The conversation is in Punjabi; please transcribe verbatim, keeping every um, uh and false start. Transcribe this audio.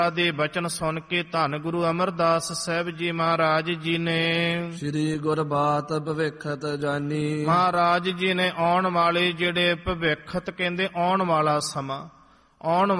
ਦੇ ਬਚਨ ਸੁਣ ਕੇ ਧੰਨ ਗੁਰੂ ਅਮਰਦਾਸ ਸਾਹਿਬ ਜੀ ਮਹਾਰਾਜ ਜੀ ਨੇ ਸ੍ਰੀ ਗੁਰਬਾਤ ਭਵਿੱਖਤ ਜਾਨੀ। ਮਹਾਰਾਜ ਜੀ ਨੇ ਆਉਣ ਵਾਲੇ ਜਿਹੜੇ ਭਵਿੱਖਤ ਕਹਿੰਦੇ ਆਉਣ ਵਾਲਾ ਸਮਾਂ, ਆਉਣ